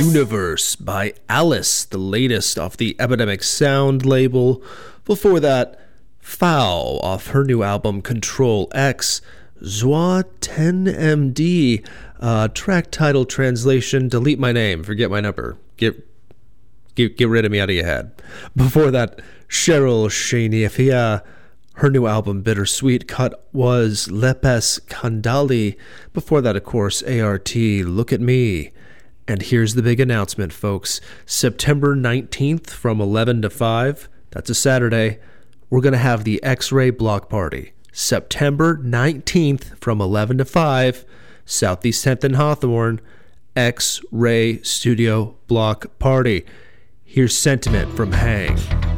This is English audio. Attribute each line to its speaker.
Speaker 1: Universe by Alice, the latest off the Epidemic Sound label. Before that, Foul off her new album Control X. Zwa 10MD, track title translation, delete my name, forget my number. Get rid of me out of your head. Before that, Cheryl Shaniafia, her new album Bittersweet cut was Lepes Kandali. Before that, of course, ART, Look at Me. And here's the big announcement, folks. September 19th from 11 to 5, that's a Saturday, we're going to have the X-Ray Block Party. September 19th from 11 to 5, Southeast 10th and Hawthorne, X-Ray Studio Block Party. Here's Sentiment from Hang.